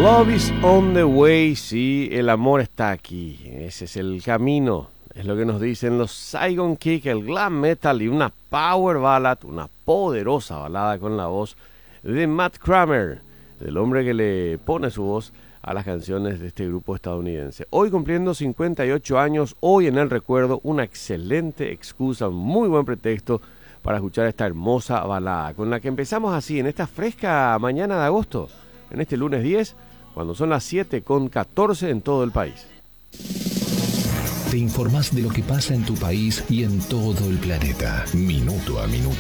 Love is on the way, sí, el amor está aquí, ese es el camino, es lo que nos dicen los Saigon Kick, el glam metal y una power ballad, una poderosa balada con la voz de Matt Kramer, del hombre que le pone su voz a las canciones de este grupo estadounidense. Hoy cumpliendo 58 años, hoy en el recuerdo, una excelente excusa, un muy buen pretexto para escuchar esta hermosa balada, con la que empezamos así, en esta fresca mañana de agosto, en este lunes 10, cuando son las 7:14 en todo el país. Te informás de lo que pasa en tu país y en todo el planeta, minuto a minuto.